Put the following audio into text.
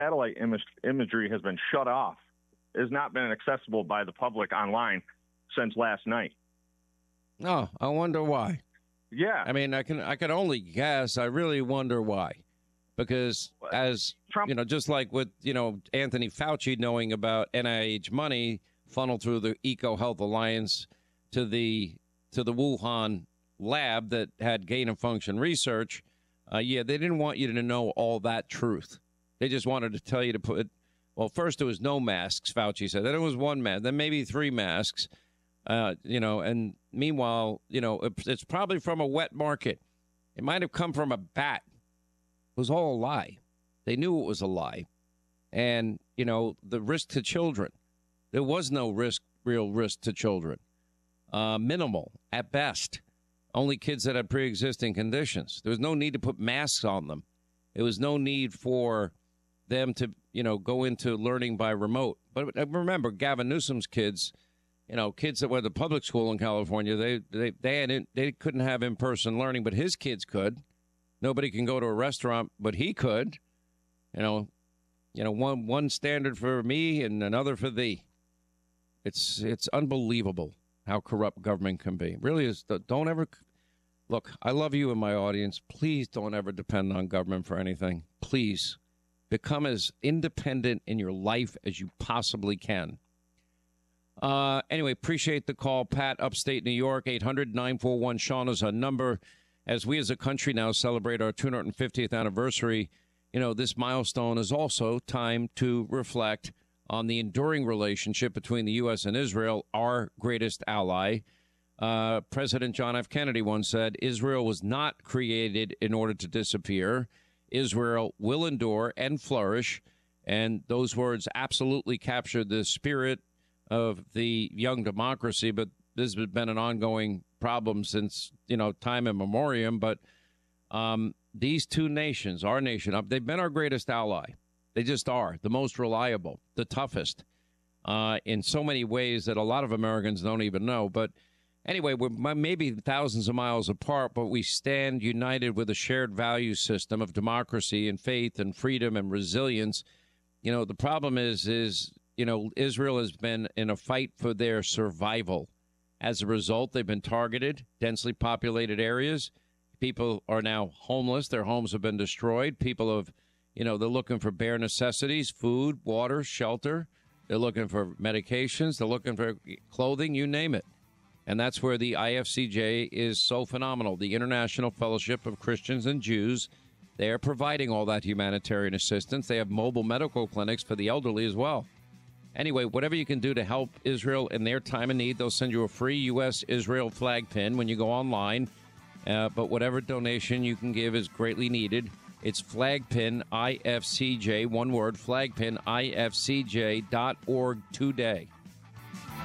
satellite imagery has been shut off. It has not been accessible by the public online since last night. Oh, I wonder why. Yeah. I mean, I can only guess. I really wonder why. Because as Trump, just like with, Anthony Fauci knowing about NIH money funneled through the EcoHealth Alliance to the Wuhan lab that had gain of function research. They didn't want you to know all that truth. They just wanted to tell you to put, well, first there was no masks, Fauci said. Then it was one mask, then maybe 3 masks, and meanwhile, it's probably from a wet market. It might have come from a bat. It was all a lie. They knew it was a lie. And, the risk to children, there was no real risk to children. Minimal at best. Only kids that had pre-existing conditions. There was no need to put masks on them. There was no need for them to, go into learning by remote. But remember, Gavin Newsom's kids, kids that went to public school in California, they couldn't have in-person learning, but his kids could. Nobody can go to a restaurant, but he could. One standard for me and another for thee. It's unbelievable how corrupt government can be. It really is. Don't ever look. I love you and my audience. Please don't ever depend on government for anything. Please become as independent in your life as you possibly can. Anyway, appreciate the call, Pat, upstate New York. 800-941-SEAN is our number. As we as a country now celebrate our 250th anniversary, this milestone is also time to reflect on the enduring relationship between the U.S. and Israel, our greatest ally. President John F. Kennedy once said, Israel was not created in order to disappear. Israel will endure and flourish. And those words absolutely captured the spirit of the young democracy. But this has been an ongoing problem since, time immemorial. But these two nations, our nation, they've been our greatest ally. They just are the most reliable, the toughest in so many ways that a lot of Americans don't even know. But anyway, we're maybe thousands of miles apart, but we stand united with a shared value system of democracy and faith and freedom and resilience. The problem is Israel has been in a fight for their survival. As a result, they've been targeted, densely populated areas. People are now homeless. Their homes have been destroyed. People have, they're looking for bare necessities, food, water, shelter. They're looking for medications. They're looking for clothing, you name it. And that's where the IFCJ is so phenomenal. The International Fellowship of Christians and Jews. They are providing all that humanitarian assistance. They have mobile medical clinics for the elderly as well. Anyway, whatever you can do to help Israel in their time of need, they'll send you a free U.S.-Israel flag pin when you go online. But whatever donation you can give is greatly needed. It's flagpin IFCJ, one word, flagpin IFCJ.org today.